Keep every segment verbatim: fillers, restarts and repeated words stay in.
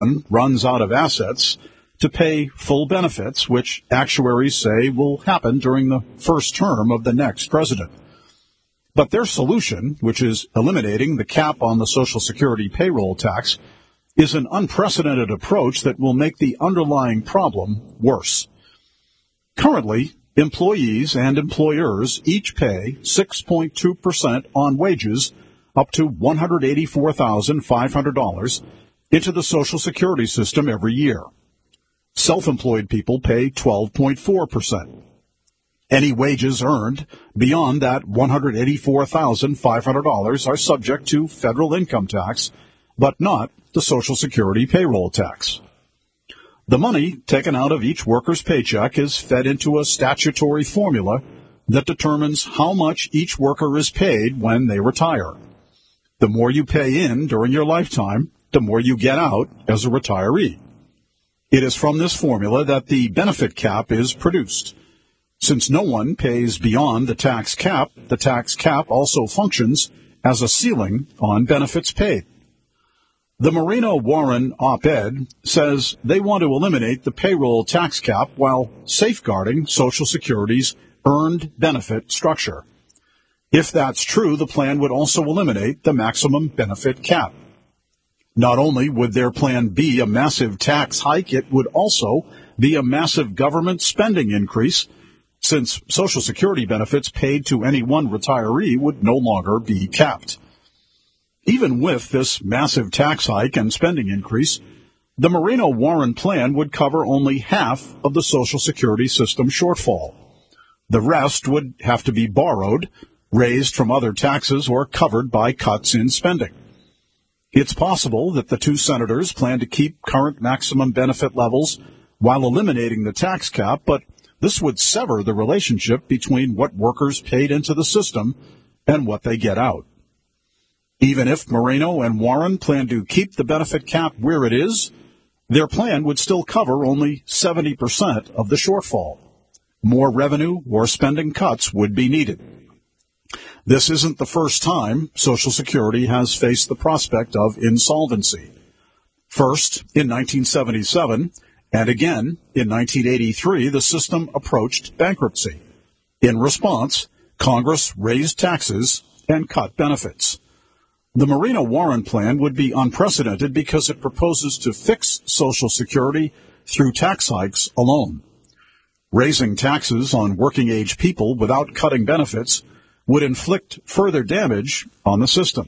runs out of assets to pay full benefits, which actuaries say will happen during the first term of the next president. But their solution, which is eliminating the cap on the Social Security payroll tax, is an unprecedented approach that will make the underlying problem worse. Currently, employees and employers each pay six point two percent on wages up to one hundred eighty-four thousand five hundred dollars into the Social Security system every year. Self-employed people pay twelve point four percent. Any wages earned beyond that one hundred eighty-four thousand five hundred dollars are subject to federal income tax, but not the Social Security payroll tax. The money taken out of each worker's paycheck is fed into a statutory formula that determines how much each worker is paid when they retire. The more you pay in during your lifetime, the more you get out as a retiree. It is from this formula that the benefit cap is produced. Since no one pays beyond the tax cap, the tax cap also functions as a ceiling on benefits paid. The Moreno-Warren op-ed says they want to eliminate the payroll tax cap while safeguarding Social Security's earned benefit structure. If that's true, the plan would also eliminate the maximum benefit cap. Not only would their plan be a massive tax hike, it would also be a massive government spending increase, since Social Security benefits paid to any one retiree would no longer be capped. Even with this massive tax hike and spending increase, the Moreno-Warren plan would cover only half of the Social Security system shortfall. The rest would have to be borrowed, raised from other taxes, or covered by cuts in spending. It's possible that the two senators plan to keep current maximum benefit levels while eliminating the tax cap, but this would sever the relationship between what workers paid into the system and what they get out. Even if Moreno and Warren plan to keep the benefit cap where it is, their plan would still cover only seventy percent of the shortfall. More revenue or spending cuts would be needed. This isn't the first time Social Security has faced the prospect of insolvency. First, in nineteen seventy-seven, and again in nineteen eighty-three, the system approached bankruptcy. In response, Congress raised taxes and cut benefits. The Moreno-Warren plan would be unprecedented because it proposes to fix Social Security through tax hikes alone. Raising taxes on working-age people without cutting benefits would inflict further damage on the system.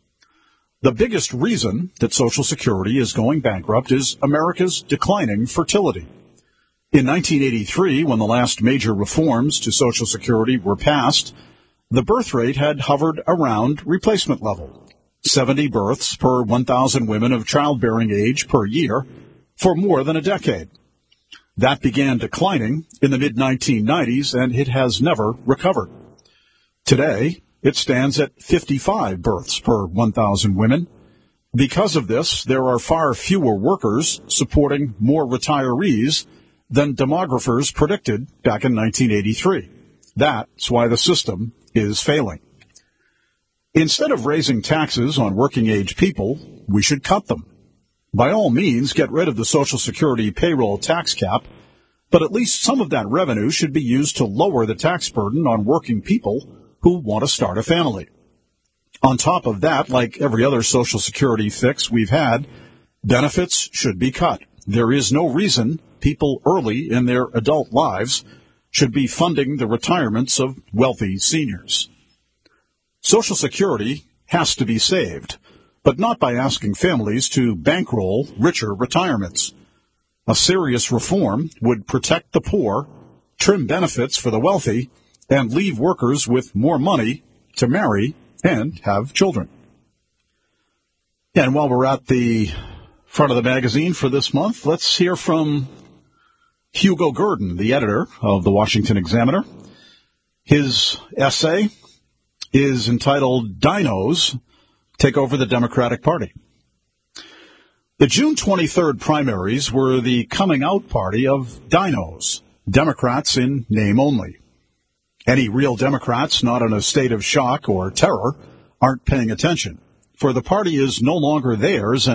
The biggest reason that Social Security is going bankrupt is America's declining fertility. In nineteen eighty-three, when the last major reforms to Social Security were passed, the birth rate had hovered around replacement level, seventy births per one thousand women of childbearing age per year, for more than a decade. That began declining in the mid nineteen nineties, and it has never recovered. Today, it stands at fifty-five births per one thousand women. Because of this, there are far fewer workers supporting more retirees than demographers predicted back in nineteen eighty-three. That's why the system is failing. Instead of raising taxes on working-age people, we should cut them. By all means, get rid of the Social Security payroll tax cap, but at least some of that revenue should be used to lower the tax burden on working people who want to start a family. On top of that, like every other Social Security fix we've had, benefits should be cut. There is no reason people early in their adult lives should be funding the retirements of wealthy seniors. Social Security has to be saved, but not by asking families to bankroll richer retirements. A serious reform would protect the poor, trim benefits for the wealthy, and leave workers with more money to marry and have children. And while we're at the front of the magazine for this month, let's hear from Hugo Gurdon, the editor of the Washington Examiner. His essay is entitled Dinos Take Over the Democratic Party. The June twenty-third primaries were the coming out party of dinos, Democrats in name only. Any real Democrats not in a state of shock or terror aren't paying attention, for the party is no longer theirs and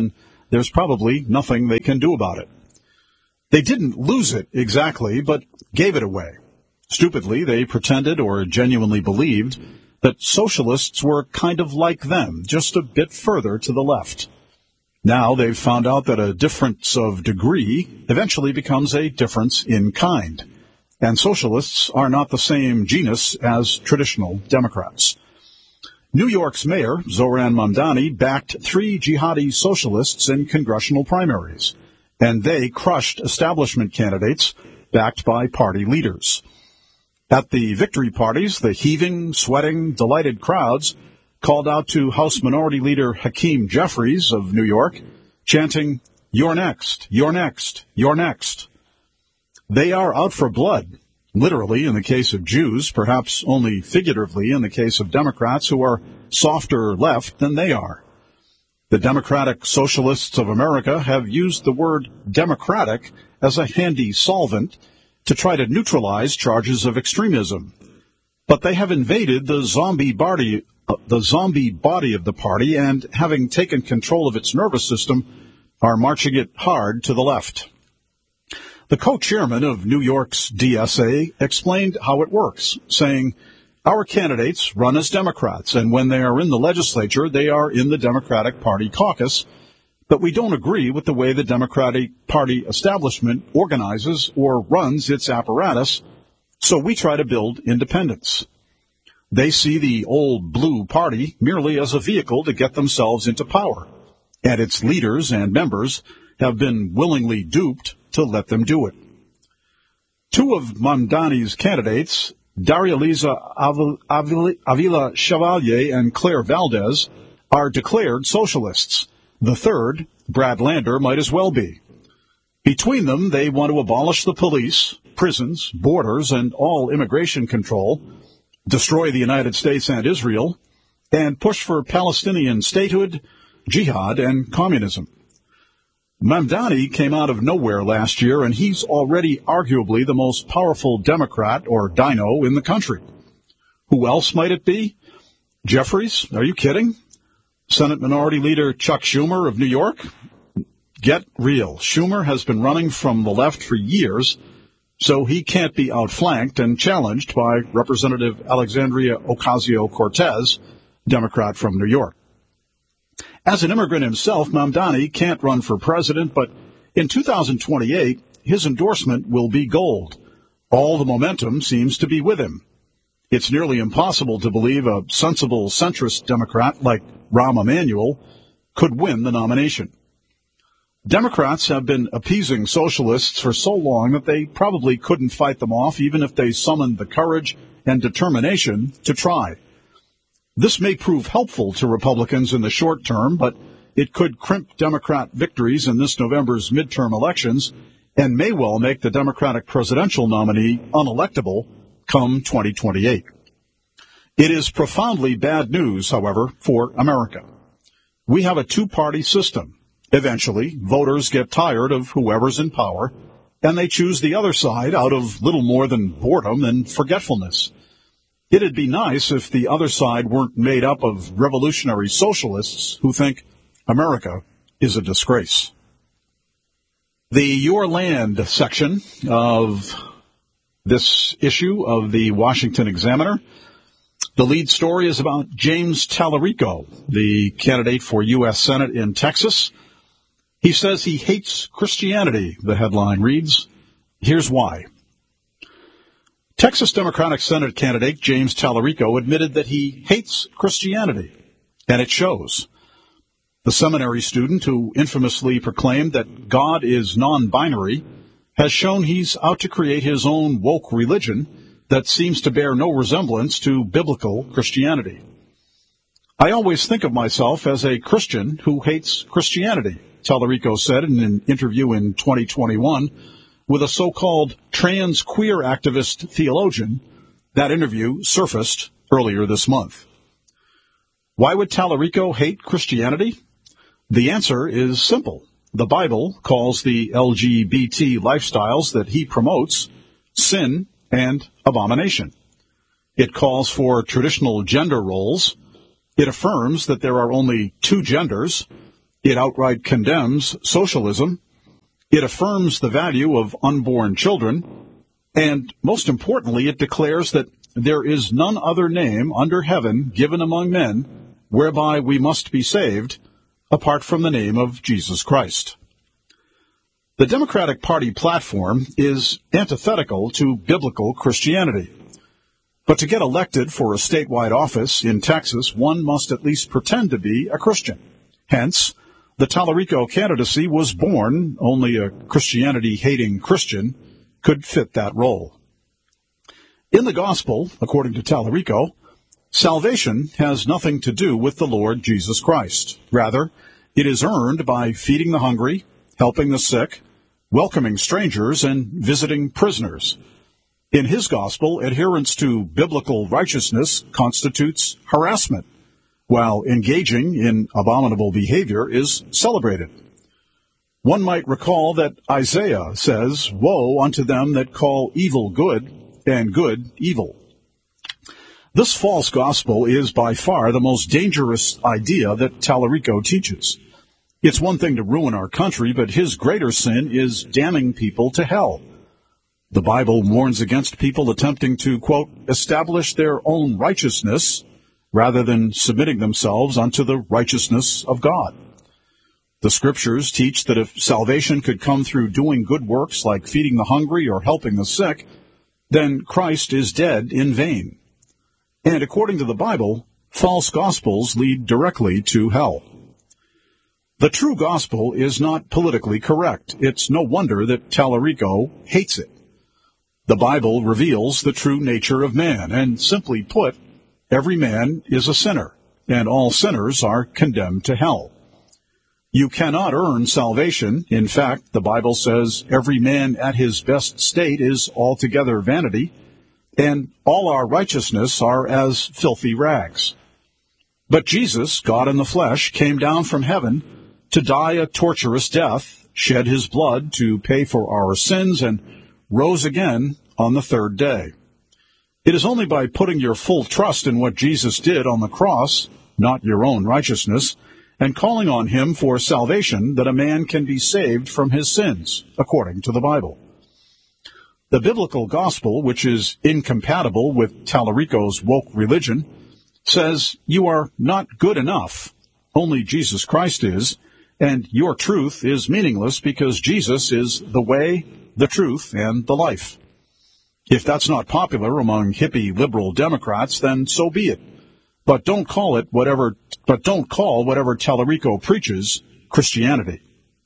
there's probably nothing they can do about it. They didn't lose it exactly, but gave it away. Stupidly, they pretended or genuinely believed that socialists were kind of like them, just a bit further to the left. Now they've found out that a difference of degree eventually becomes a difference in kind, and socialists are not the same genus as traditional Democrats. New York's mayor, Zohran Mamdani, backed three jihadi socialists in congressional primaries, and they crushed establishment candidates backed by party leaders. At the victory parties, the heaving, sweating, delighted crowds called out to House Minority Leader Hakeem Jeffries of New York, chanting, "You're next, you're next, you're next." They are out for blood, literally in the case of Jews, perhaps only figuratively in the case of Democrats who are softer left than they are. The Democratic Socialists of America have used the word democratic as a handy solvent to try to neutralize charges of extremism. But they have invaded the zombie body, uh, the zombie body of the party, and having taken control of its nervous system, are marching it hard to the left. The co-chairman of New York's D S A explained how it works, saying, "Our candidates run as Democrats, and when they are in the legislature, they are in the Democratic Party caucus, but we don't agree with the way the Democratic Party establishment organizes or runs its apparatus, so we try to build independence." They see the old blue party merely as a vehicle to get themselves into power, and its leaders and members have been willingly duped to let them do it. Two of Mamdani's candidates, Daria-Liza Avila Chevalier and Claire Valdez, are declared socialists. The third, Brad Lander, might as well be. Between them, they want to abolish the police, prisons, borders, and all immigration control, destroy the United States and Israel, and push for Palestinian statehood, jihad, and communism. Mamdani came out of nowhere last year, and he's already arguably the most powerful Democrat, or dino, in the country. Who else might it be? Jeffries? Are you kidding? Senate Minority Leader Chuck Schumer of New York? Get real. Schumer has been running from the left for years, so he can't be outflanked and challenged by Representative Alexandria Ocasio-Cortez, Democrat from New York. As an immigrant himself, Mamdani can't run for president, but in two thousand twenty-eight, his endorsement will be gold. All the momentum seems to be with him. It's nearly impossible to believe a sensible centrist Democrat like Rahm Emanuel could win the nomination. Democrats have been appeasing socialists for so long that they probably couldn't fight them off even if they summoned the courage and determination to try. This may prove helpful to Republicans in the short term, but it could crimp Democrat victories in this November's midterm elections and may well make the Democratic presidential nominee unelectable come twenty twenty-eight. It is profoundly bad news, however, for America. We have a two-party system. Eventually, voters get tired of whoever's in power, and they choose the other side out of little more than boredom and forgetfulness. It'd be nice if the other side weren't made up of revolutionary socialists who think America is a disgrace. The Your Land section of this issue of the Washington Examiner, the lead story is about James Tallarico, the candidate for U S Senate in Texas. He says he hates Christianity, the headline reads. Here's why. Texas Democratic Senate candidate James Tallarico admitted that he hates Christianity, and it shows. The seminary student who infamously proclaimed that God is non-binary has shown he's out to create his own woke religion that seems to bear no resemblance to biblical Christianity. I always think of myself as a Christian who hates Christianity, Tallarico said in an interview in twenty twenty-one with a so-called trans queer activist theologian. That interview surfaced earlier this month. Why would Tallarico hate Christianity? The answer is simple. The Bible calls the L G B T lifestyles that he promotes sin and abomination. It calls for traditional gender roles. It affirms that there are only two genders, It outright condemns socialism. It affirms the value of unborn children. And most importantly, it declares that there is none other name under heaven given among men whereby we must be saved apart from the name of Jesus Christ. The Democratic Party platform is antithetical to biblical Christianity. But to get elected for a statewide office in Texas, one must at least pretend to be a Christian. Hence, the Tallarico candidacy was born. Only a Christianity-hating Christian could fit that role. In the gospel, according to Tallarico, salvation has nothing to do with the Lord Jesus Christ. Rather, it is earned by feeding the hungry, helping the sick, welcoming strangers, and visiting prisoners. In his gospel, adherence to biblical righteousness constitutes harassment, while engaging in abominable behavior is celebrated. One might recall that Isaiah says, "Woe unto them that call evil good, and good evil." This false gospel is by far the most dangerous idea that Tallarico teaches. It's one thing to ruin our country, but his greater sin is damning people to hell. The Bible warns against people attempting to, quote, establish their own righteousness rather than submitting themselves unto the righteousness of God. The Scriptures teach that if salvation could come through doing good works like feeding the hungry or helping the sick, then Christ is dead in vain. And according to the Bible, false gospels lead directly to hell. The true gospel is not politically correct. It's no wonder that Tallarico hates it. The Bible reveals the true nature of man, and simply put, every man is a sinner, and all sinners are condemned to hell. You cannot earn salvation. In fact, the Bible says every man at his best state is altogether vanity, and all our righteousness are as filthy rags. But Jesus, God in the flesh, came down from heaven to die a torturous death, shed his blood to pay for our sins, and rose again on the third day. It is only by putting your full trust in what Jesus did on the cross, not your own righteousness, and calling on him for salvation that a man can be saved from his sins, according to the Bible. The biblical gospel, which is incompatible with Tallarico's woke religion, says you are not good enough. Only Jesus Christ is, and your truth is meaningless because Jesus is the way, the truth, and the life. If that's not popular among hippie liberal Democrats, then so be it. But don't call it whatever, but don't call whatever Tallarico preaches Christianity.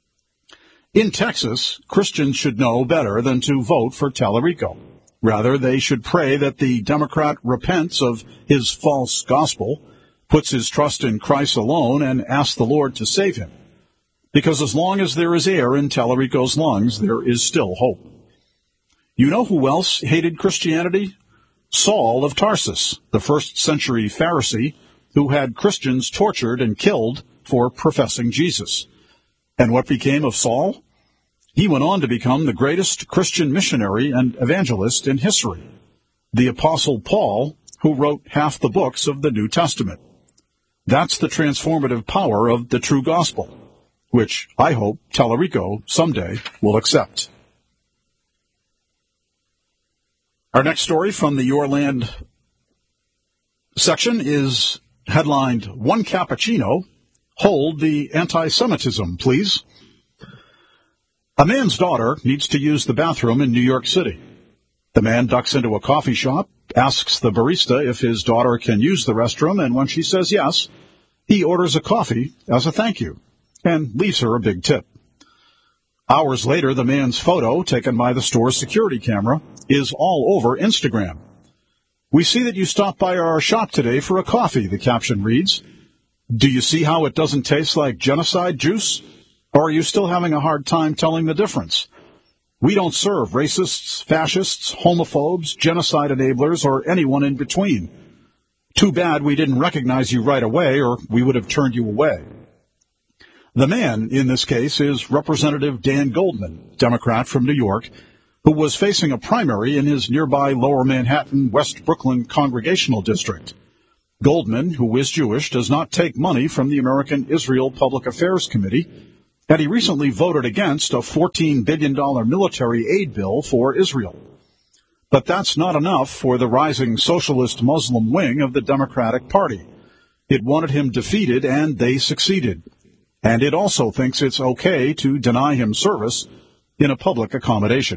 In Texas, Christians should know better than to vote for Tallarico. Rather, they should pray that the Democrat repents of his false gospel, puts his trust in Christ alone, and asks the Lord to save him. Because as long as there is air in Tallarico's lungs, there is still hope. You know who else hated Christianity? Saul of Tarsus, the first century Pharisee who had Christians tortured and killed for professing Jesus. And what became of Saul? He went on to become the greatest Christian missionary and evangelist in history, the Apostle Paul, who wrote half the books of the New Testament. That's the transformative power of the true gospel, which I hope Tallarico someday will accept. Our next story from the Your Land section is headlined, One Cappuccino, Hold the Anti-Semitism, Please. A man's daughter needs to use the bathroom in New York City. The man ducks into a coffee shop, asks the barista if his daughter can use the restroom, and when she says yes, he orders a coffee as a thank you and leaves her a big tip. Hours later, the man's photo, taken by the store's security camera, is all over Instagram. We see that you stopped by our shop today for a coffee, the caption reads. Do you see how it doesn't taste like genocide juice? Or are you still having a hard time telling the difference? We don't serve racists, fascists, homophobes, genocide enablers, or anyone in between. Too bad we didn't recognize you right away, or we would have turned you away. The man, in this case, is Representative Dan Goldman, Democrat from New York, who was facing a primary in his nearby Lower Manhattan, West Brooklyn congregational district. Goldman, who is Jewish, does not take money from the American Israel Public Affairs Committee, and he recently voted against a fourteen billion dollars military aid bill for Israel. But that's not enough for the rising socialist Muslim wing of the Democratic Party. It wanted him defeated, and they succeeded. And it also thinks it's okay to deny him service in a public accommodation.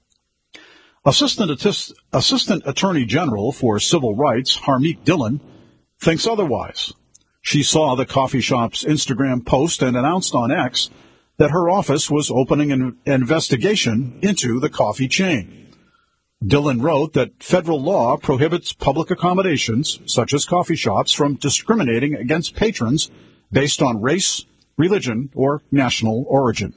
Assistant, Attis- Assistant Attorney General for Civil Rights, Harmeet Dillon, thinks otherwise. She saw the coffee shop's Instagram post and announced on X that her office was opening an investigation into the coffee chain. Dillon wrote that federal law prohibits public accommodations, such as coffee shops, from discriminating against patrons based on race, religion, or national origin.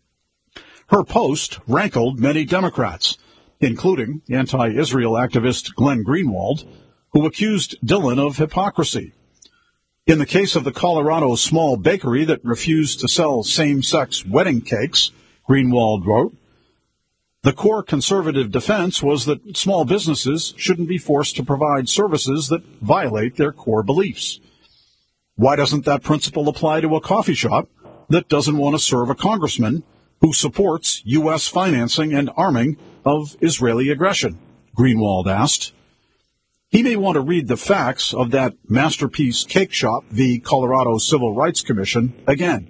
Her post rankled many Democrats, including anti-Israel activist Glenn Greenwald, who accused Dillon of hypocrisy. In the case of the Colorado small bakery that refused to sell same-sex wedding cakes, Greenwald wrote, the core conservative defense was that small businesses shouldn't be forced to provide services that violate their core beliefs. Why doesn't that principle apply to a coffee shop that doesn't want to serve a congressman who supports U S financing and arming of Israeli aggression? Greenwald asked. He may want to read the facts of that Masterpiece Cake Shop v. Colorado Civil Rights Commission again.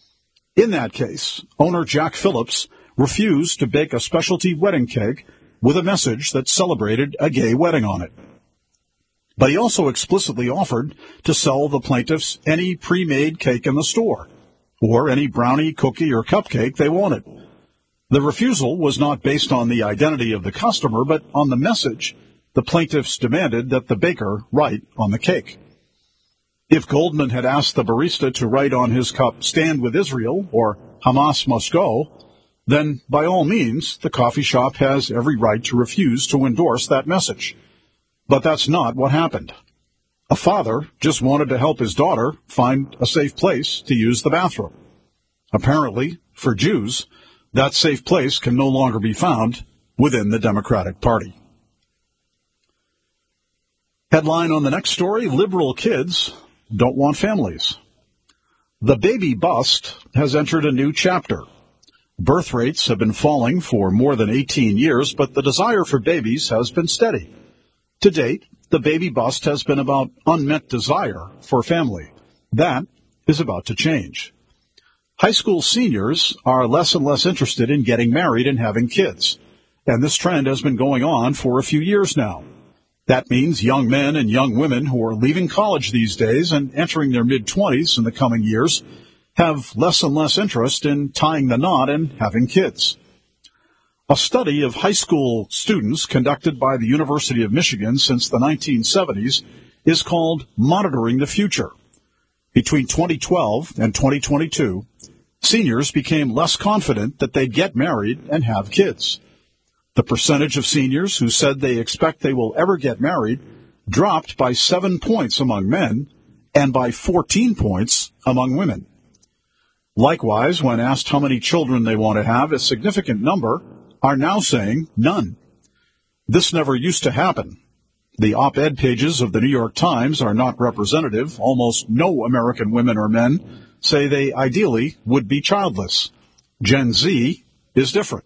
In that case, owner Jack Phillips refused to bake a specialty wedding cake with a message that celebrated a gay wedding on it. But he also explicitly offered to sell the plaintiffs any pre-made cake in the store, or any brownie, cookie, or cupcake they wanted. The refusal was not based on the identity of the customer, but on the message the plaintiffs demanded that the baker write on the cake. If Goldman had asked the barista to write on his cup, "Stand with Israel," or "Hamas must go," then by all means, the coffee shop has every right to refuse to endorse that message. But that's not what happened. A father just wanted to help his daughter find a safe place to use the bathroom. Apparently, for Jews, that safe place can no longer be found within the Democratic Party. Headline on the next story, liberal kids don't want families. The baby bust has entered a new chapter. Birth rates have been falling for more than eighteen years, but the desire for babies has been steady. To date, the baby bust has been about unmet desire for family. That is about to change. High school seniors are less and less interested in getting married and having kids, and this trend has been going on for a few years now. That means young men and young women who are leaving college these days and entering their mid-twenties in the coming years have less and less interest in tying the knot and having kids. A study of high school students conducted by the University of Michigan since the nineteen seventies is called Monitoring the Future. Between twenty twelve and twenty twenty-two, seniors became less confident that they'd get married and have kids. The percentage of seniors who said they expect they will ever get married dropped by seven points among men and by fourteen points among women. Likewise, when asked how many children they want to have, a significant number are now saying none. This never used to happen. The op-ed pages of the New York Times are not representative. Almost no American women or men say they ideally would be childless. Gen Z is different.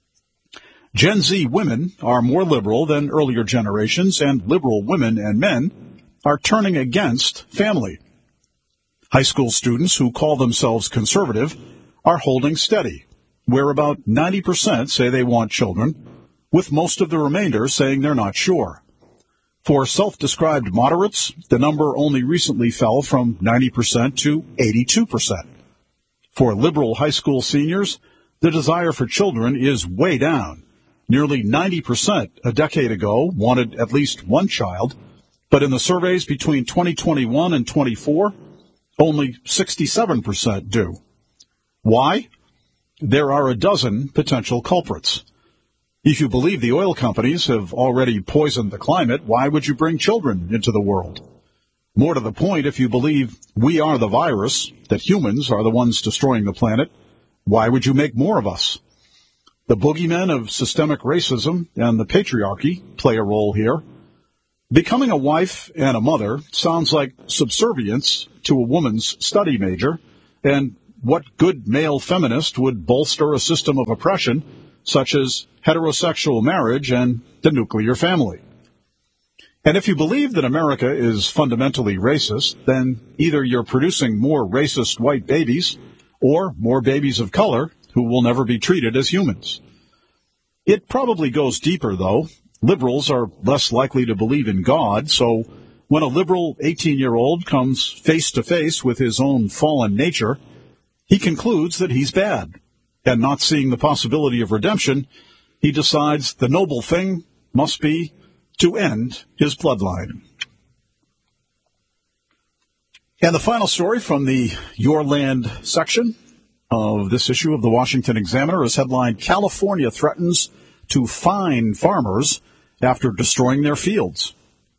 Gen Z women are more liberal than earlier generations, and liberal women and men are turning against family. High school students who call themselves conservative are holding steady, where about ninety percent say they want children, with most of the remainder saying they're not sure. For self-described moderates, the number only recently fell from ninety percent to eighty-two percent. For liberal high school seniors, the desire for children is way down. Nearly ninety percent a decade ago wanted at least one child, but in the surveys between twenty twenty-one and twenty-four, only sixty-seven percent do. Why? There are a dozen potential culprits. If you believe the oil companies have already poisoned the climate, why would you bring children into the world? More to the point, if you believe we are the virus, that humans are the ones destroying the planet, why would you make more of us? The boogeymen of systemic racism and the patriarchy play a role here. Becoming a wife and a mother sounds like subservience to a woman's study major, and what good male feminist would bolster a system of oppression such as heterosexual marriage and the nuclear family? And if you believe that America is fundamentally racist, then either you're producing more racist white babies or more babies of color who will never be treated as humans. It probably goes deeper, though. Liberals are less likely to believe in God, so when a liberal eighteen-year-old comes face-to-face with his own fallen nature, he concludes that he's bad, and not seeing the possibility of redemption, he decides the noble thing must be to end his bloodline. And the final story from the Your Land section of this issue of the Washington Examiner is headlined, California Threatens to Fine Farmers After Destroying Their Fields.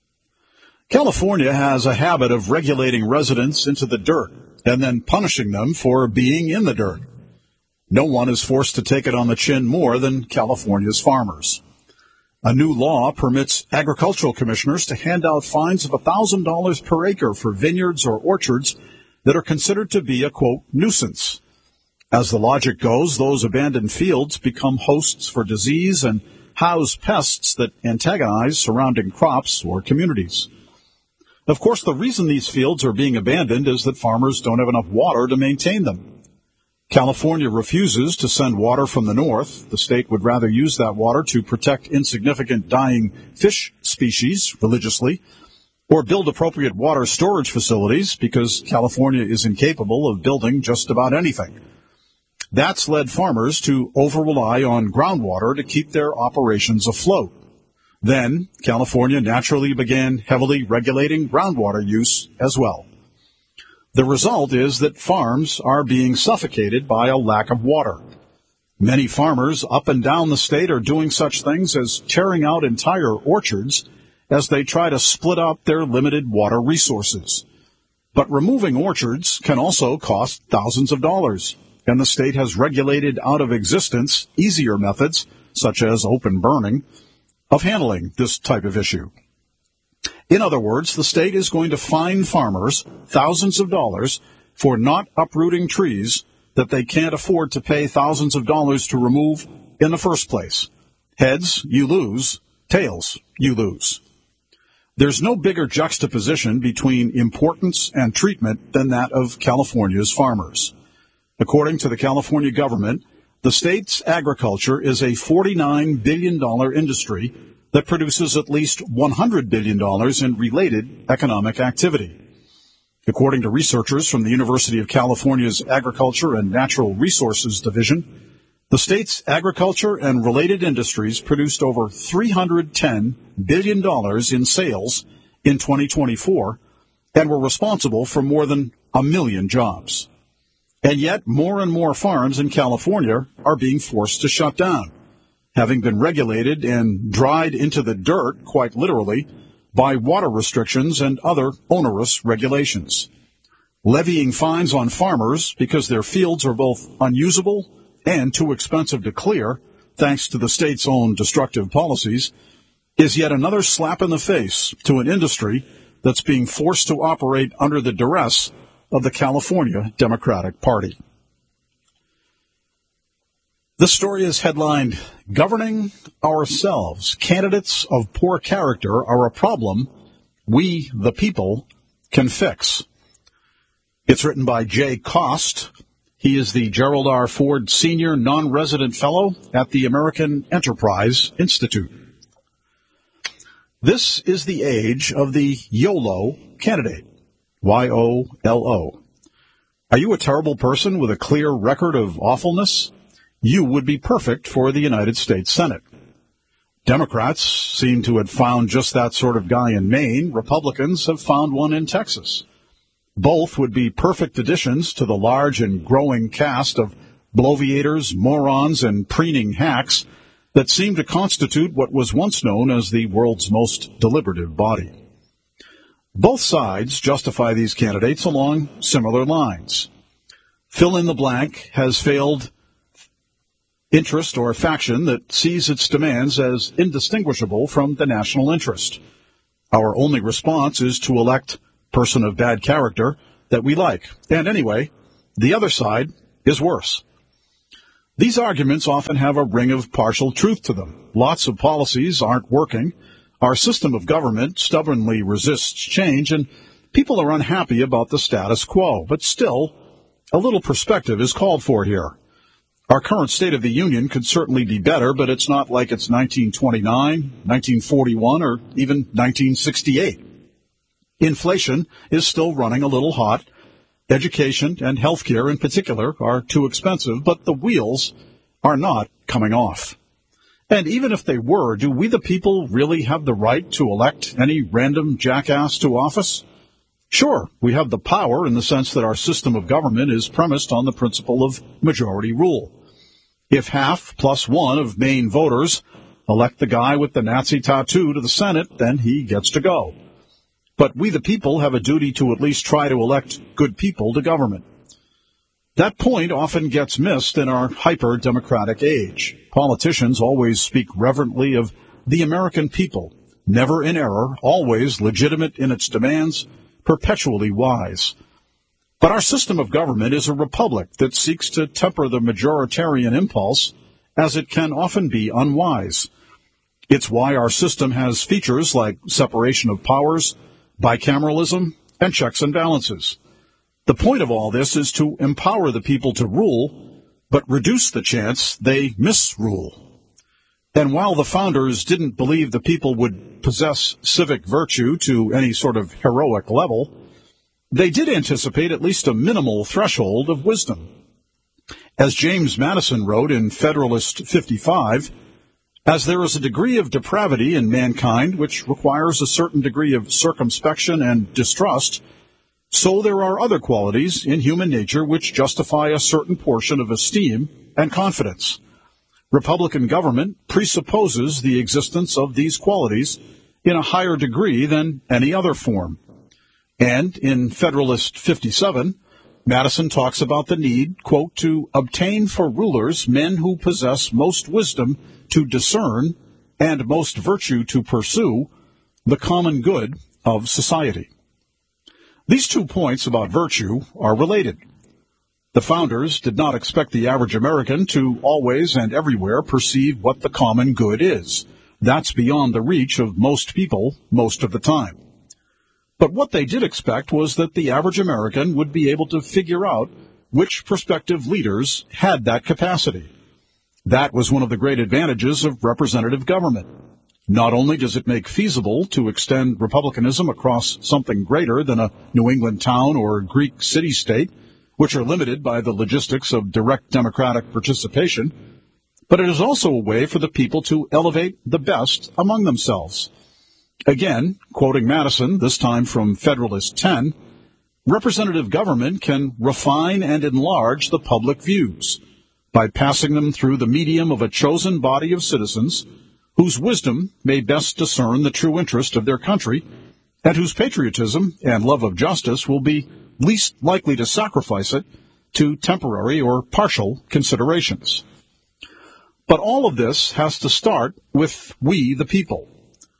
California has a habit of regulating residents into the dirt and then punishing them for being in the dirt. No one is forced to take it on the chin more than California's farmers. A new law permits agricultural commissioners to hand out fines of one thousand dollars per acre for vineyards or orchards that are considered to be a, quote, nuisance. As the logic goes, those abandoned fields become hosts for disease and house pests that antagonize surrounding crops or communities. Of course, the reason these fields are being abandoned is that farmers don't have enough water to maintain them. California refuses to send water from the north. The state would rather use that water to protect insignificant dying fish species religiously, or build appropriate water storage facilities because California is incapable of building just about anything. That's led farmers to over-rely on groundwater to keep their operations afloat. Then, California naturally began heavily regulating groundwater use as well. The result is that farms are being suffocated by a lack of water. Many farmers up and down the state are doing such things as tearing out entire orchards as they try to split up their limited water resources. But removing orchards can also cost thousands of dollars, and the state has regulated out of existence easier methods, such as open burning, of handling this type of issue. In other words, the state is going to fine farmers thousands of dollars for not uprooting trees that they can't afford to pay thousands of dollars to remove in the first place. Heads, you lose. Tails, you lose. There's no bigger juxtaposition between importance and treatment than that of California's farmers. According to the California government, the state's agriculture is a forty-nine billion dollars industry that produces at least one hundred billion dollars in related economic activity. According to researchers from the University of California's Agriculture and Natural Resources Division, the state's agriculture and related industries produced over three hundred ten billion dollars in sales in twenty twenty-four and were responsible for more than a million jobs. And yet, more and more farms in California are being forced to shut down, having been regulated and dried into the dirt, quite literally, by water restrictions and other onerous regulations. Levying fines on farmers because their fields are both unusable and too expensive to clear, thanks to the state's own destructive policies, is yet another slap in the face to an industry that's being forced to operate under the duress of the California Democratic Party. This story is headlined, Governing Ourselves. Candidates of poor character are a problem we, the people, can fix. It's written by Jay Cost. He is the Gerald R. Ford Senior Non-Resident Fellow at the American Enterprise Institute. This is the age of the YOLO candidate. Y O L O. Are you a terrible person with a clear record of awfulness? You would be perfect for the United States Senate. Democrats seem to have found just that sort of guy in Maine. Republicans have found one in Texas. Both would be perfect additions to the large and growing cast of bloviators, morons, and preening hacks that seem to constitute what was once known as the world's most deliberative body. Both sides justify these candidates along similar lines. Fill in the blank has failed interest or faction that sees its demands as indistinguishable from the national interest. Our only response is to elect person of bad character that we like. And anyway, the other side is worse. These arguments often have a ring of partial truth to them. Lots of policies aren't working. Our system of government stubbornly resists change, and people are unhappy about the status quo. But still, a little perspective is called for here. Our current State of the Union could certainly be better, but it's not like it's nineteen twenty-nine, nineteen forty-one, or even nineteen sixty-eight. Inflation is still running a little hot. Education and healthcare in particular are too expensive, but the wheels are not coming off. And even if they were, do we the people really have the right to elect any random jackass to office? Sure, we have the power in the sense that our system of government is premised on the principle of majority rule. If half plus one of Maine voters elect the guy with the Nazi tattoo to the Senate, then he gets to go. But we the people have a duty to at least try to elect good people to government. That point often gets missed in our hyper-democratic age. Politicians always speak reverently of the American people, never in error, always legitimate in its demands, perpetually wise. But our system of government is a republic that seeks to temper the majoritarian impulse, as it can often be unwise. It's why our system has features like separation of powers, bicameralism, and checks and balances. The point of all this is to empower the people to rule, but reduce the chance they misrule. And while the founders didn't believe the people would possess civic virtue to any sort of heroic level, they did anticipate at least a minimal threshold of wisdom. As James Madison wrote in Federalist fifty-five, as there is a degree of depravity in mankind which requires a certain degree of circumspection and distrust, so there are other qualities in human nature which justify a certain portion of esteem and confidence. Republican government presupposes the existence of these qualities in a higher degree than any other form. And in Federalist fifty-seven, Madison talks about the need, quote, to obtain for rulers men who possess most wisdom to discern and most virtue to pursue the common good of society. These two points about virtue are related. The founders did not expect the average American to always and everywhere perceive what the common good is. That's beyond the reach of most people most of the time. But what they did expect was that the average American would be able to figure out which prospective leaders had that capacity. That was one of the great advantages of representative government. Not only does it make feasible to extend republicanism across something greater than a New England town or Greek city-state, which are limited by the logistics of direct democratic participation, but it is also a way for the people to elevate the best among themselves. Again, quoting Madison, this time from Federalist ten, representative government can refine and enlarge the public views by passing them through the medium of a chosen body of citizens whose wisdom may best discern the true interest of their country and whose patriotism and love of justice will be least likely to sacrifice it to temporary or partial considerations. But all of this has to start with we, the people.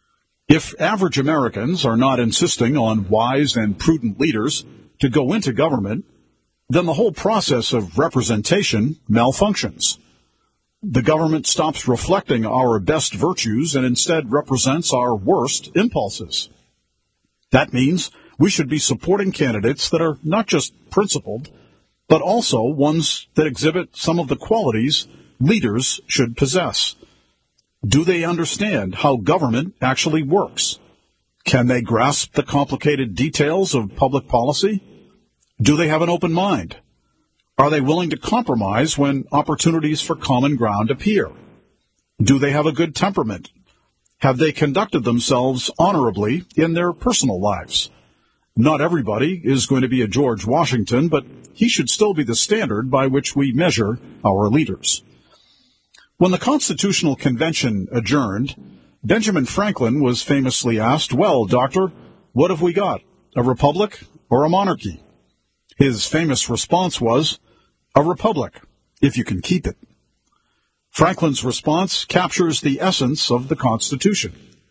If average Americans are not insisting on wise and prudent leaders to go into government, then the whole process of representation malfunctions. The government stops reflecting our best virtues and instead represents our worst impulses. That means we should be supporting candidates that are not just principled, but also ones that exhibit some of the qualities leaders should possess. Do they understand how government actually works? Can they grasp the complicated details of public policy? Do they have an open mind? Are they willing to compromise when opportunities for common ground appear? Do they have a good temperament? Have they conducted themselves honorably in their personal lives? Not everybody is going to be a George Washington, but he should still be the standard by which we measure our leaders. When the Constitutional Convention adjourned, Benjamin Franklin was famously asked, "Well, doctor, what have we got, a republic or a monarchy?" His famous response was, "A republic, if you can keep it." Franklin's response captures the essence of the Constitution.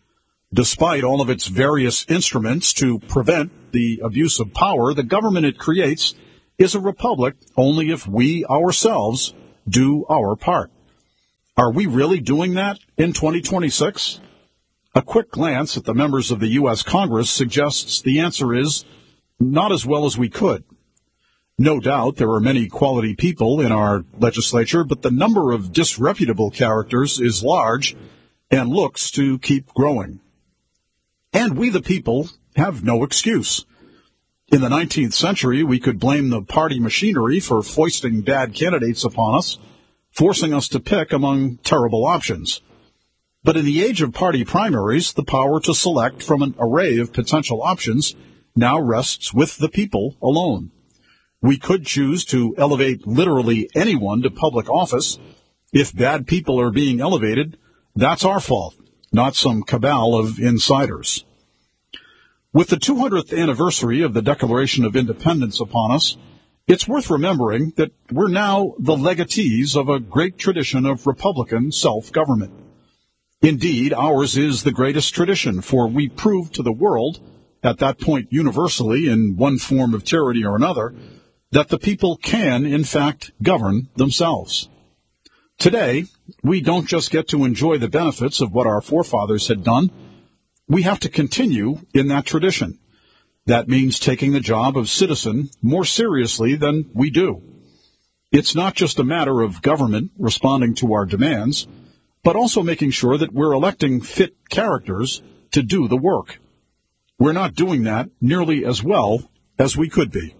Despite all of its various instruments to prevent the abuse of power, the government it creates is a republic only if we ourselves do our part. Are we really doing that in twenty twenty-six? A quick glance at the members of the U S Congress suggests the answer is not as well as we could. No doubt there are many quality people in our legislature, but the number of disreputable characters is large and looks to keep growing. And we the people have no excuse. In the nineteenth century, we could blame the party machinery for foisting bad candidates upon us, forcing us to pick among terrible options. But in the age of party primaries, the power to select from an array of potential options now rests with the people alone. We could choose to elevate literally anyone to public office. If bad people are being elevated, that's our fault, not some cabal of insiders. With the two hundredth anniversary of the Declaration of Independence upon us, it's worth remembering that we're now the legatees of a great tradition of Republican self-government. Indeed, ours is the greatest tradition, for we proved to the world, at that point universally in one form of tyranny or another, that the people can, in fact, govern themselves. Today, we don't just get to enjoy the benefits of what our forefathers had done. We have to continue in that tradition. That means taking the job of citizen more seriously than we do. It's not just a matter of government responding to our demands, but also making sure that we're electing fit characters to do the work. We're not doing that nearly as well as we could be.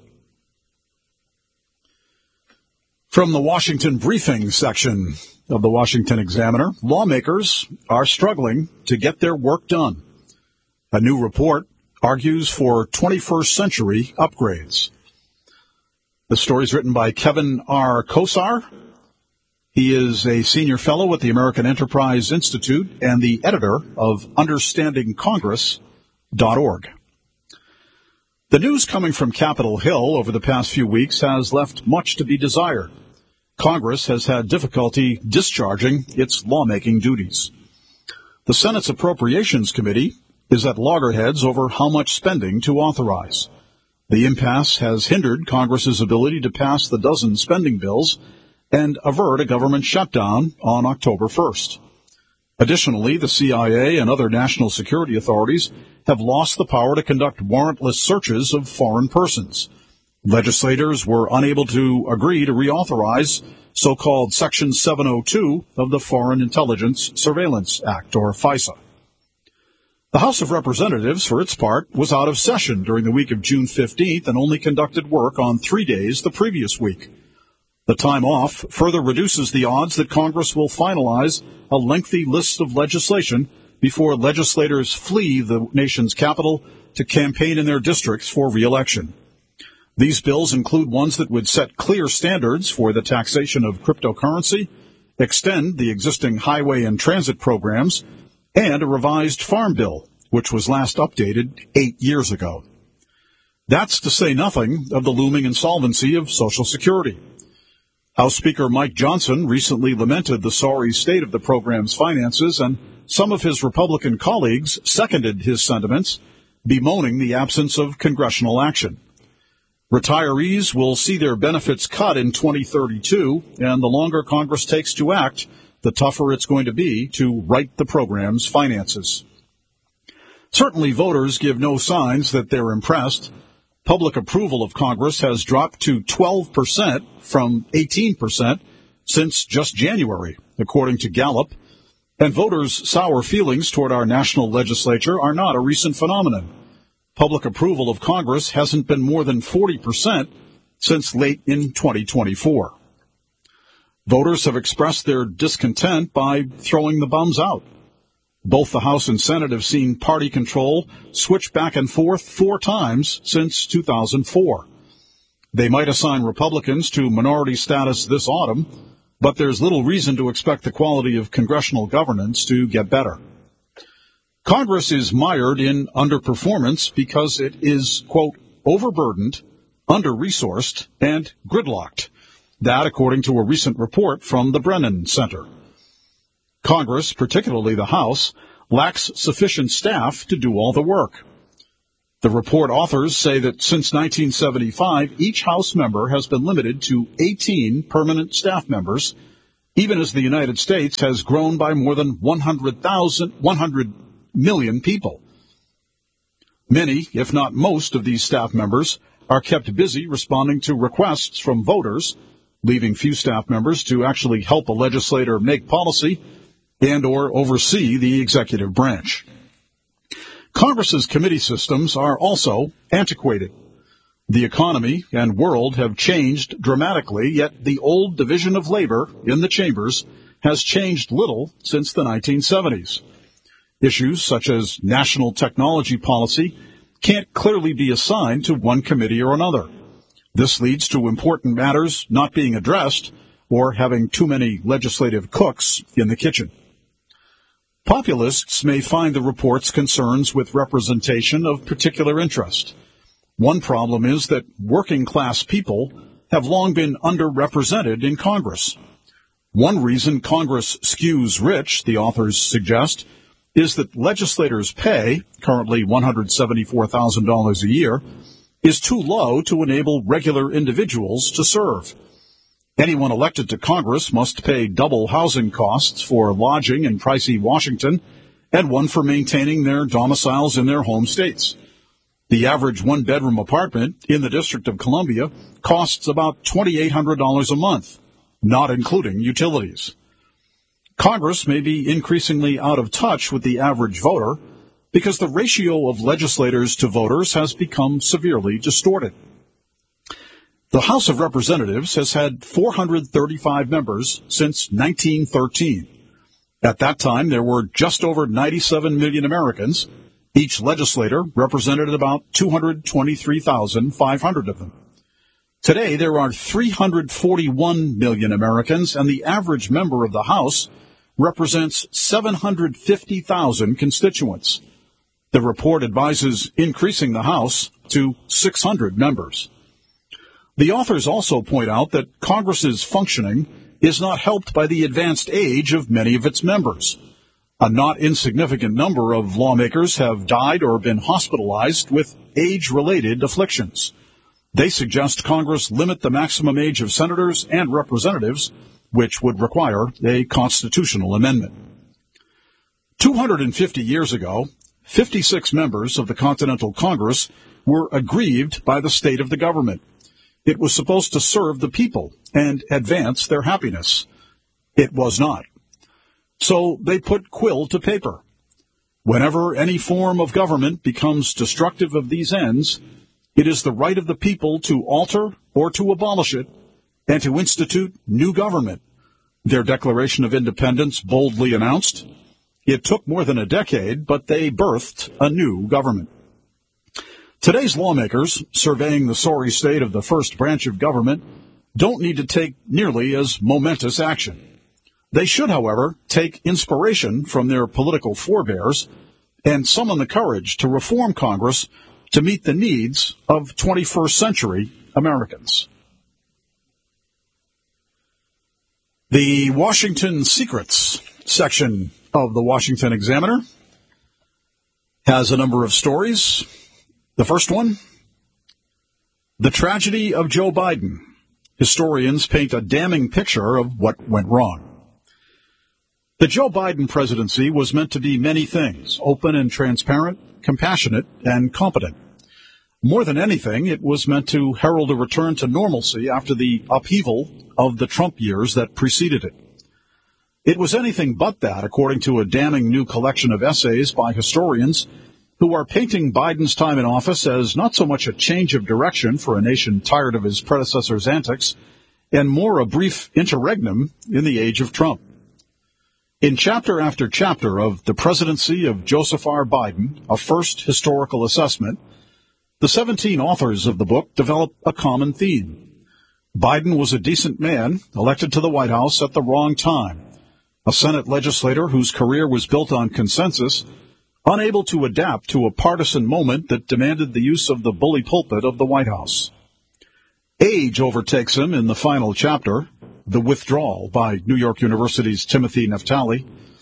From the Washington Briefing section of the Washington Examiner, lawmakers are struggling to get their work done. A new report argues for twenty-first century upgrades. The story is written by Kevin R. Kosar. He is a senior fellow at the American Enterprise Institute and the editor of understanding congress dot org. The news coming from Capitol Hill over the past few weeks has left much to be desired. Congress has had difficulty discharging its lawmaking duties. The Senate's Appropriations Committee is at loggerheads over how much spending to authorize. The impasse has hindered Congress's ability to pass the dozen spending bills and avert a government shutdown on October first. Additionally, the C I A and other national security authorities have lost the power to conduct warrantless searches of foreign persons. Legislators were unable to agree to reauthorize so-called Section seven oh two of the Foreign Intelligence Surveillance Act, or FISA. The House of Representatives, for its part, was out of session during the week of June fifteenth and only conducted work on three days the previous week. The time off further reduces the odds that Congress will finalize a lengthy list of legislation before legislators flee the nation's capital to campaign in their districts for re-election. These bills include ones that would set clear standards for the taxation of cryptocurrency, extend the existing highway and transit programs, and a revised farm bill, which was last updated eight years ago. That's to say nothing of the looming insolvency of Social Security. House Speaker Mike Johnson recently lamented the sorry state of the program's finances, and some of his Republican colleagues seconded his sentiments, bemoaning the absence of congressional action. Retirees will see their benefits cut in twenty thirty-two, and the longer Congress takes to act, the tougher it's going to be to right the program's finances. Certainly, voters give no signs that they're impressed. Public approval of Congress has dropped to twelve percent from eighteen percent since just January, according to Gallup. And voters' sour feelings toward our national legislature are not a recent phenomenon. Public approval of Congress hasn't been more than forty percent since late in twenty twenty-four. Voters have expressed their discontent by throwing the bums out. Both the House and Senate have seen party control switch back and forth four times since two thousand four. They might assign Republicans to minority status this autumn, but there's little reason to expect the quality of congressional governance to get better. Congress is mired in underperformance because it is, quote, overburdened, under-resourced, and gridlocked. That, according to a recent report from the Brennan Center. Congress, particularly the House, lacks sufficient staff to do all the work. The report authors say that since nineteen seventy-five, each House member has been limited to eighteen permanent staff members, even as the United States has grown by more than one hundred thousand, one hundred million people. Many, if not most, of these staff members are kept busy responding to requests from voters, leaving few staff members to actually help a legislator make policy and or oversee the executive branch. Congress's committee systems are also antiquated. The economy and world have changed dramatically, yet the old division of labor in the chambers has changed little since the nineteen seventies. Issues such as national technology policy can't clearly be assigned to one committee or another. This leads to important matters not being addressed or having too many legislative cooks in the kitchen. Populists may find the report's concerns with representation of particular interest. One problem is that working-class people have long been underrepresented in Congress. One reason Congress skews rich, the authors suggest, is that legislators' pay, currently one hundred seventy-four thousand dollars a year, is too low to enable regular individuals to serve. Anyone elected to Congress must pay double housing costs for lodging in pricey Washington and one for maintaining their domiciles in their home states. The average one-bedroom apartment in the District of Columbia costs about two thousand eight hundred dollars a month, not including utilities. Congress may be increasingly out of touch with the average voter because the ratio of legislators to voters has become severely distorted. The House of Representatives has had four hundred thirty-five members since nineteen thirteen. At that time, there were just over ninety-seven million Americans. Each legislator represented about two hundred twenty-three thousand five hundred of them. Today, there are three hundred forty-one million Americans, and the average member of the House represents seven hundred fifty thousand constituents. The report advises increasing the House to six hundred members. The authors also point out that Congress's functioning is not helped by the advanced age of many of its members. A not insignificant number of lawmakers have died or been hospitalized with age-related afflictions. They suggest Congress limit the maximum age of senators and representatives, which would require a constitutional amendment. two hundred fifty years ago, fifty-six members of the Continental Congress were aggrieved by the state of the government. It was supposed to serve the people and advance their happiness. It was not. So they put quill to paper. Whenever any form of government becomes destructive of these ends, it is the right of the people to alter or to abolish it and to institute new government. Their Declaration of Independence boldly announced. It took more than a decade, but they birthed a new government. Today's lawmakers, surveying the sorry state of the first branch of government, don't need to take nearly as momentous action. They should, however, take inspiration from their political forebears and summon the courage to reform Congress to meet the needs of twenty-first century Americans. The Washington Secrets section of the Washington Examiner has a number of stories. The first one, the tragedy of Joe Biden. Historians paint a damning picture of what went wrong. The Joe Biden presidency was meant to be many things, open and transparent, compassionate, and competent. More than anything, it was meant to herald a return to normalcy after the upheaval of the Trump years that preceded it. It was anything but that, according to a damning new collection of essays by historians who are painting Biden's time in office as not so much a change of direction for a nation tired of his predecessor's antics, and more a brief interregnum in the age of Trump. In chapter after chapter of The Presidency of Joseph R. Biden, a first historical assessment, the seventeen authors of the book develop a common theme. Biden was a decent man, elected to the White House at the wrong time, a Senate legislator whose career was built on consensus, unable to adapt to a partisan moment that demanded the use of the bully pulpit of the White House. Age overtakes him in the final chapter, The Withdrawal by New York University's Timothy Naftali.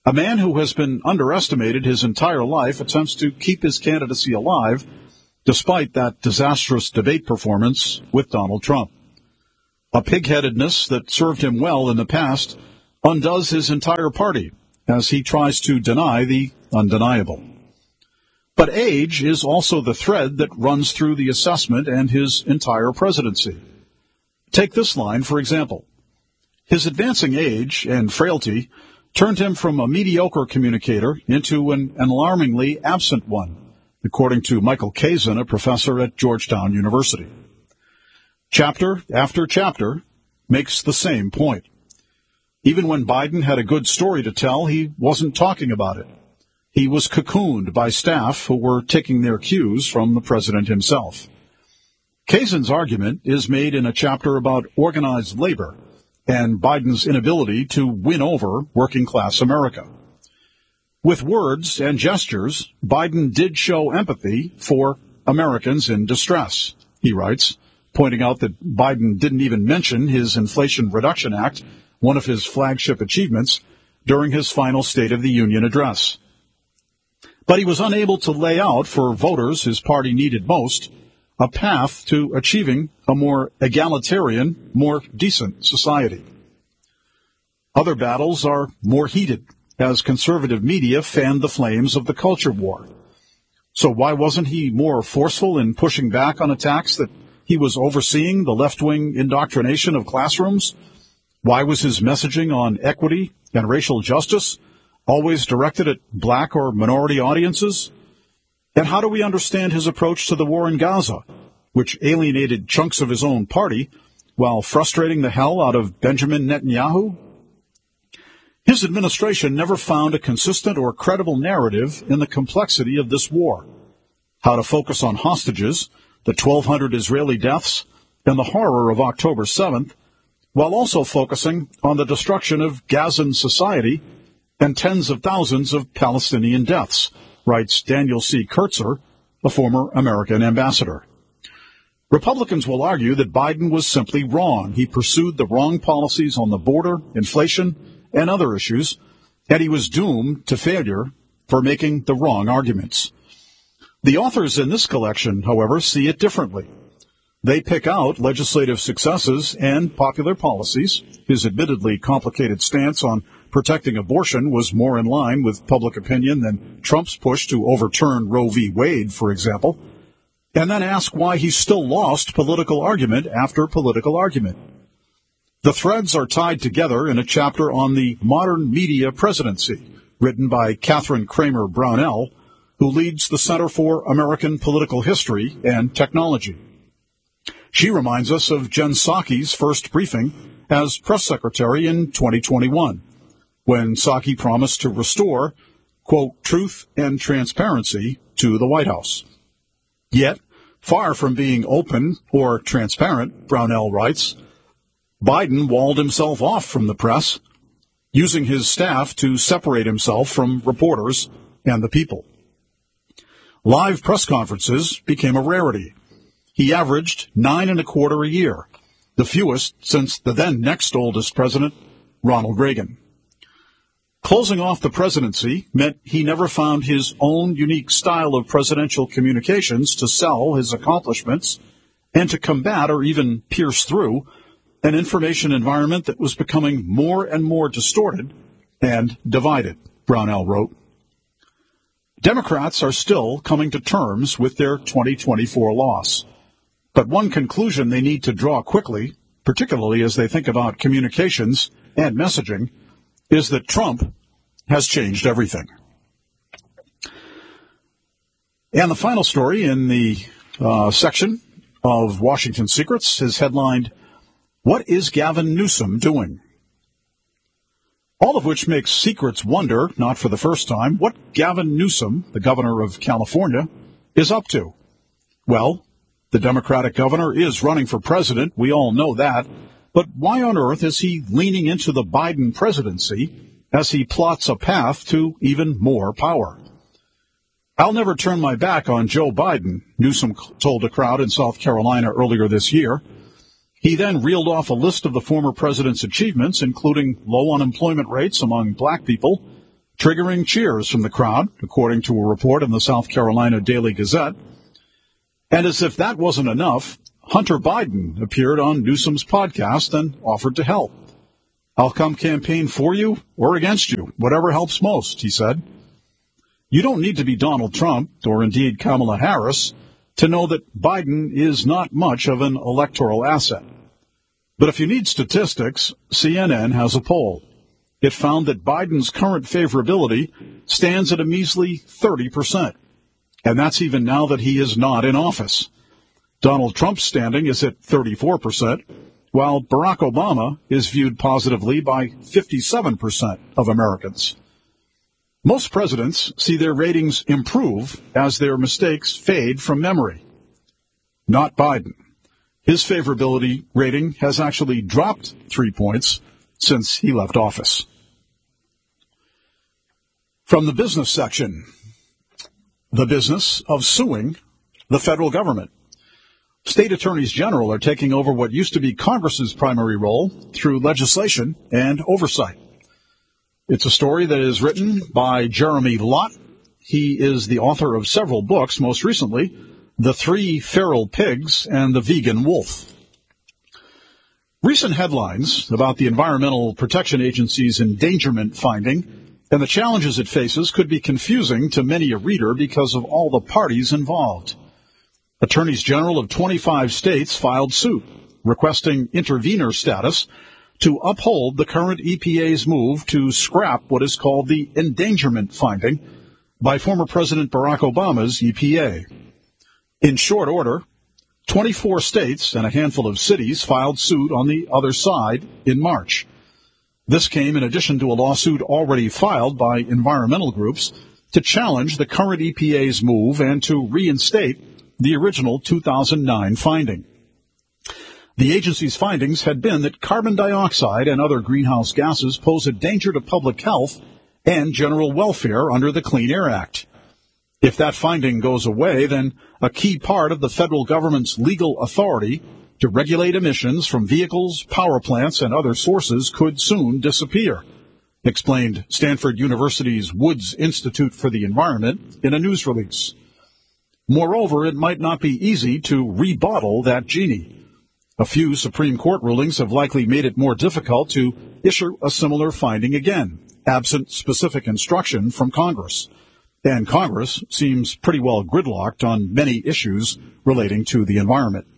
A man who has been underestimated his entire life attempts to keep his candidacy alive despite that disastrous debate performance with Donald Trump. A pig-headedness that served him well in the past undoes his entire party as he tries to deny the undeniable. But age is also the thread that runs through the assessment and his entire presidency. Take this line, for example. His advancing age and frailty turned him from a mediocre communicator into an, an alarmingly absent one, according to Michael Kazin, a professor at Georgetown University. Chapter after chapter makes the same point. Even when Biden had a good story to tell, he wasn't talking about it. He was cocooned by staff who were taking their cues from the president himself. Kazin's argument is made in a chapter about organized labor and Biden's inability to win over working-class America. With words and gestures, Biden did show empathy for Americans in distress, he writes, pointing out that Biden didn't even mention his Inflation Reduction Act, one of his flagship achievements, during his final State of the Union address. But he was unable to lay out for voters his party needed most a path to achieving a more egalitarian, more decent society. Other battles are more heated as conservative media fanned the flames of the culture war. So why wasn't he more forceful in pushing back on attacks that he was overseeing the left-wing indoctrination of classrooms? Why was his messaging on equity and racial justice always directed at black or minority audiences? And how do we understand his approach to the war in Gaza, which alienated chunks of his own party while frustrating the hell out of Benjamin Netanyahu? His administration never found a consistent or credible narrative in the complexity of this war. How to focus on hostages, the twelve hundred Israeli deaths, and the horror of October seventh, while also focusing on the destruction of Gazan society and tens of thousands of Palestinian deaths, writes Daniel C. Kurtzer, a former American ambassador. Republicans will argue that Biden was simply wrong. He pursued the wrong policies on the border, inflation, and other issues, and he was doomed to failure for making the wrong arguments. The authors in this collection, however, see it differently. They pick out legislative successes and popular policies. His admittedly complicated stance on protecting abortion was more in line with public opinion than Trump's push to overturn Roe v. Wade, for example, and then ask why he still lost political argument after political argument. The threads are tied together in a chapter on the modern media presidency, written by Catherine Kramer Brownell, who leads the Center for American Political History and Technology. She reminds us of Jen Psaki's first briefing as press secretary in twenty twenty-one, when Psaki promised to restore, quote, truth and transparency to the White House. Yet, far from being open or transparent, Brownell writes, Biden walled himself off from the press, using his staff to separate himself from reporters and the people. Live press conferences became a rarity. He averaged nine and a quarter a year, the fewest since the then next oldest president, Ronald Reagan. Closing off the presidency meant he never found his own unique style of presidential communications to sell his accomplishments and to combat or even pierce through an information environment that was becoming more and more distorted and divided, Brownell wrote. Democrats are still coming to terms with their twenty twenty-four loss. But one conclusion they need to draw quickly, particularly as they think about communications and messaging, is that Trump has changed everything. And the final story in the uh, section of Washington Secrets is headlined, What is Gavin Newsom doing? All of which makes Secrets wonder, not for the first time, what Gavin Newsom, the governor of California, is up to. Well, the Democratic governor is running for president. We all know that. But why on earth is he leaning into the Biden presidency as he plots a path to even more power? I'll never turn my back on Joe Biden, Newsom told a crowd in South Carolina earlier this year. He then reeled off a list of the former president's achievements, including low unemployment rates among black people, triggering cheers from the crowd, according to a report in the South Carolina Daily Gazette. And as if that wasn't enough, Hunter Biden appeared on Newsom's podcast and offered to help. "I'll come campaign for you or against you, whatever helps most," he said. You don't need to be Donald Trump, or indeed Kamala Harris, to know that Biden is not much of an electoral asset. But if you need statistics, C N N has a poll. It found that Biden's current favorability stands at a measly thirty percent. And that's even now that he is not in office. Donald Trump's standing is at thirty-four percent, while Barack Obama is viewed positively by fifty-seven percent of Americans. Most presidents see their ratings improve as their mistakes fade from memory. Not Biden. His favorability rating has actually dropped three points since he left office. From the business section, the business of suing the federal government. State attorneys general are taking over what used to be Congress's primary role through legislation and oversight. It's a story that is written by Jeremy Lott. He is the author of several books, most recently, The Three Feral Pigs and The Vegan Wolf. Recent headlines about the Environmental Protection Agency's endangerment finding and the challenges it faces could be confusing to many a reader because of all the parties involved. Attorneys General of twenty-five states filed suit, requesting intervenor status to uphold the current E P A's move to scrap what is called the endangerment finding by former President Barack Obama's E P A. In short order, twenty-four states and a handful of cities filed suit on the other side in March. This came in addition to a lawsuit already filed by environmental groups to challenge the current E P A's move and to reinstate the original two thousand nine finding. The agency's findings had been that carbon dioxide and other greenhouse gases pose a danger to public health and general welfare under the Clean Air Act. If that finding goes away, then a key part of the federal government's legal authority to regulate emissions from vehicles, power plants, and other sources could soon disappear, explained Stanford University's Woods Institute for the Environment in a news release. Moreover, it might not be easy to rebottle that genie. A few Supreme Court rulings have likely made it more difficult to issue a similar finding again, absent specific instruction from Congress. And Congress seems pretty well gridlocked on many issues relating to the environment.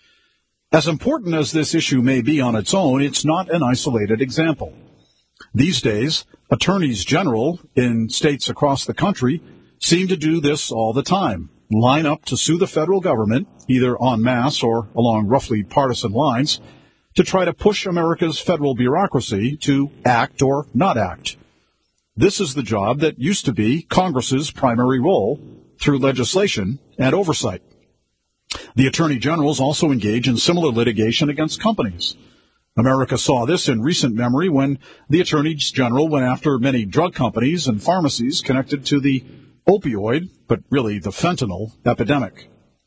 As important as this issue may be on its own, it's not an isolated example. These days, attorneys general in states across the country seem to do this all the time. Line up to sue the federal government, either en masse or along roughly partisan lines, to try to push America's federal bureaucracy to act or not act. This is the job that used to be Congress's primary role through legislation and oversight. The attorney generals also engage in similar litigation against companies. America saw this in recent memory when the attorneys general went after many drug companies and pharmacies connected to the opioid, but really the fentanyl epidemic.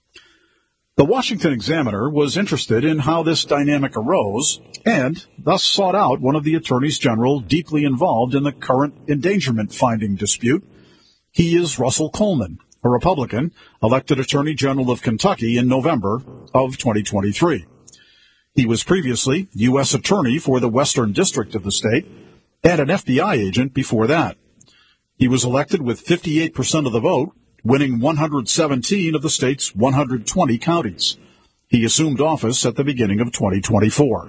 The Washington Examiner was interested in how this dynamic arose and thus sought out one of the attorneys general deeply involved in the current endangerment finding dispute. He is Russell Coleman, a Republican, elected Attorney General of Kentucky in November of twenty twenty-three. He was previously U S Attorney for the Western District of the state and an F B I agent before that. He was elected with fifty-eight percent of the vote, winning one hundred seventeen of the state's one hundred twenty counties. He assumed office at the beginning of twenty twenty-four.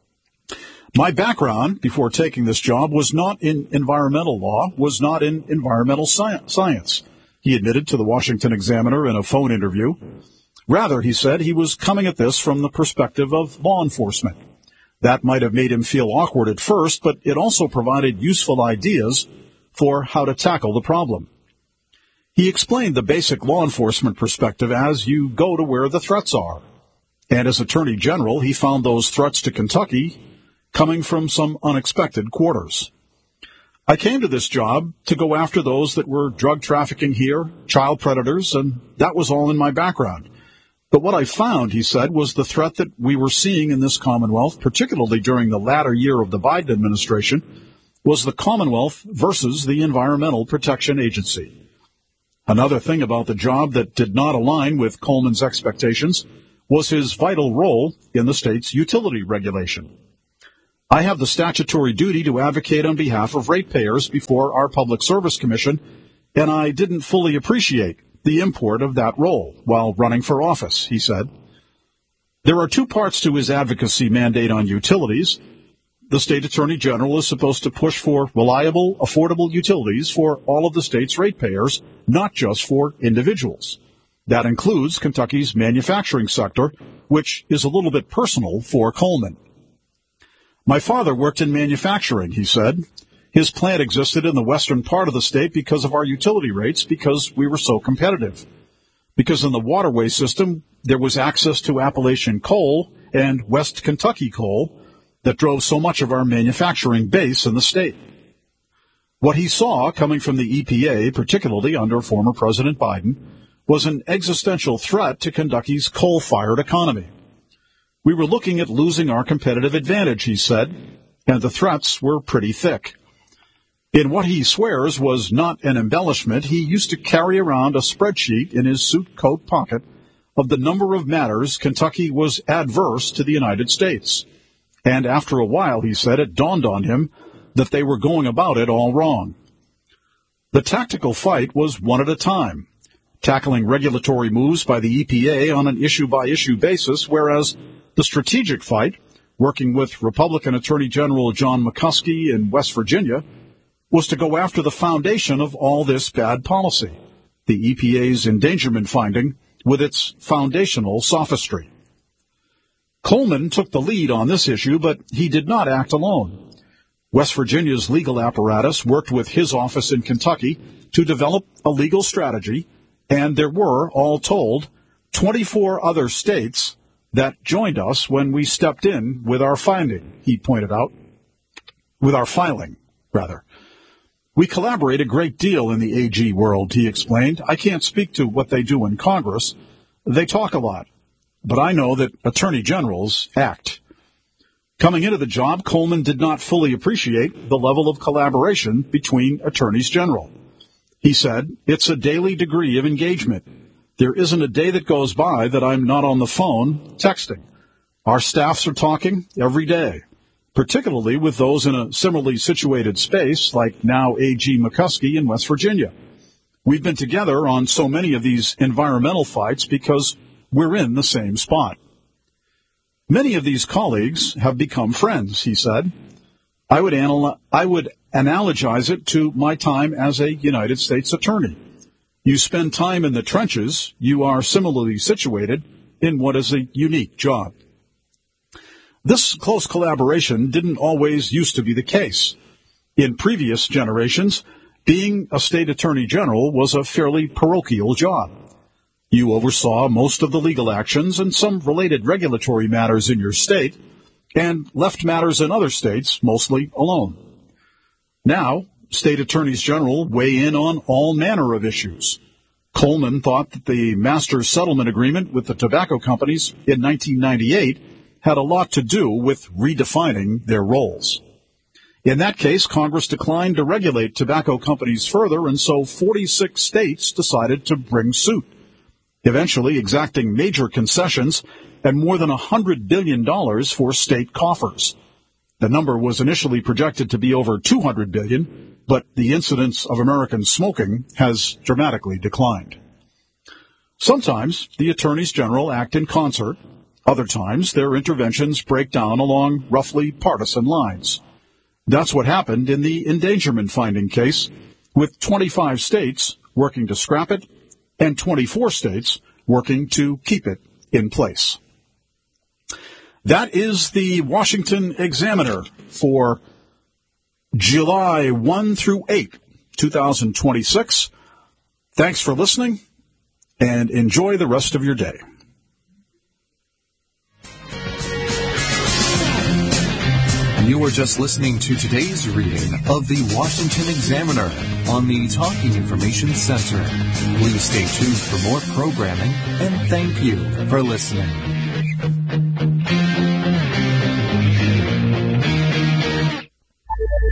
My background before taking this job was not in environmental law, was not in environmental sci- science. He admitted to the Washington Examiner in a phone interview. Rather, he said, he was coming at this from the perspective of law enforcement. That might have made him feel awkward at first, but it also provided useful ideas for how to tackle the problem. He explained the basic law enforcement perspective as you go to where the threats are. And as Attorney General, he found those threats to Kentucky coming from some unexpected quarters. I came to this job to go after those that were drug trafficking here, child predators, and that was all in my background. But what I found, he said, was the threat that we were seeing in this Commonwealth, particularly during the latter year of the Biden administration, was the Commonwealth versus the Environmental Protection Agency. Another thing about the job that did not align with Coleman's expectations was his vital role in the state's utility regulation. I have the statutory duty to advocate on behalf of ratepayers before our Public Service Commission, and I didn't fully appreciate the import of that role while running for office, he said. There are two parts to his advocacy mandate on utilities. The state attorney general is supposed to push for reliable, affordable utilities for all of the state's ratepayers, not just for individuals. That includes Kentucky's manufacturing sector, which is a little bit personal for Coleman. My father worked in manufacturing, he said. His plant existed in the western part of the state because of our utility rates, because we were so competitive. Because in the waterway system, there was access to Appalachian coal and West Kentucky coal that drove so much of our manufacturing base in the state. What he saw coming from the E P A, particularly under former President Biden, was an existential threat to Kentucky's coal-fired economy. We were looking at losing our competitive advantage, he said, and the threats were pretty thick. In what he swears was not an embellishment, he used to carry around a spreadsheet in his suit coat pocket of the number of matters Kentucky was adverse to the United States. And after a while, he said, it dawned on him that they were going about it all wrong. The tactical fight was one at a time, tackling regulatory moves by the E P A on an issue-by-issue basis, whereas the strategic fight, working with Republican Attorney General John McCuskey in West Virginia, was to go after the foundation of all this bad policy, the E P A's endangerment finding with its foundational sophistry. Coleman took the lead on this issue, but he did not act alone. West Virginia's legal apparatus worked with his office in Kentucky to develop a legal strategy, and there were, all told, twenty-four other states that joined us when we stepped in with our finding, he pointed out. With our filing, rather. We collaborate a great deal in the A G world, he explained. I can't speak to what they do in Congress. They talk a lot. But I know that attorney generals act. Coming into the job, Coleman did not fully appreciate the level of collaboration between attorneys general. He said, it's a daily degree of engagement. There isn't a day that goes by that I'm not on the phone texting. Our staffs are talking every day, particularly with those in a similarly situated space like now A G McCuskey in West Virginia. We've been together on so many of these environmental fights because we're in the same spot. Many of these colleagues have become friends, he said. I would, anal- I would analogize it to my time as a United States attorney. You spend time in the trenches, you are similarly situated in what is a unique job. This close collaboration didn't always used to be the case. In previous generations, being a state attorney general was a fairly parochial job. You oversaw most of the legal actions and some related regulatory matters in your state, and left matters in other states mostly alone. Now, state attorneys general weigh in on all manner of issues. Coleman thought that the master settlement agreement with the tobacco companies in nineteen ninety-eight had a lot to do with redefining their roles. In that case, Congress declined to regulate tobacco companies further, and so forty-six states decided to bring suit, eventually exacting major concessions and more than one hundred billion dollars for state coffers. The number was initially projected to be over two hundred billion dollars, but the incidence of American smoking has dramatically declined. Sometimes the attorneys general act in concert. Other times their interventions break down along roughly partisan lines. That's what happened in the endangerment finding case, with twenty-five states working to scrap it and twenty-four states working to keep it in place. That is the Washington Examiner for July first through eighth, twenty twenty-six. Thanks for listening, and enjoy the rest of your day. You were just listening to today's reading of the Washington Examiner on the Talking Information Center. Please stay tuned for more programming, and thank you for listening.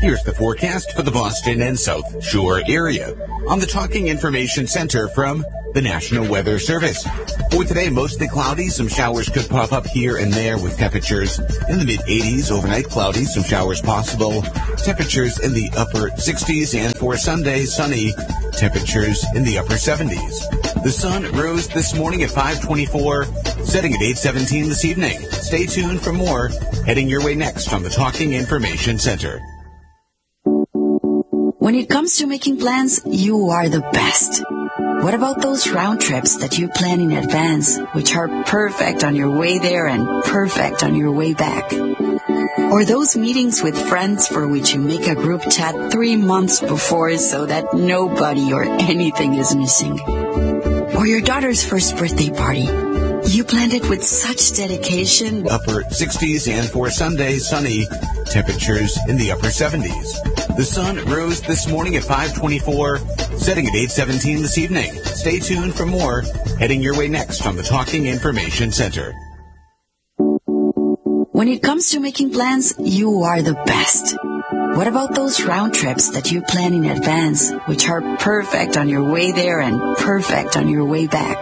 Here's the forecast for the Boston and South Shore area on the Talking Information Center from the National Weather Service. For today, mostly cloudy. Some showers could pop up here and there with temperatures in the mid eighties. Overnight cloudy, some showers possible. Temperatures in the upper sixties. And for Sunday, sunny. Temperatures in the upper seventies. The sun rose this morning at five twenty-four, setting at eight seventeen this evening. Stay tuned for more. Heading your way next on the Talking Information Center. When it comes to making plans, you are the best. What about those round trips that you plan in advance, which are perfect on your way there and perfect on your way back? Or those meetings with friends for which you make a group chat three months before so that nobody or anything is missing? Or your daughter's first birthday party. You planned it with such dedication. Upper sixties, and for Sunday, sunny. Temperatures in the upper seventies. The sun rose this morning at five twenty-four, setting at eight seventeen this evening. Stay tuned for more. Heading your way next on the Talking Information Center. When it comes to making plans, you are the best. What about those round trips that you plan in advance, which are perfect on your way there and perfect on your way back?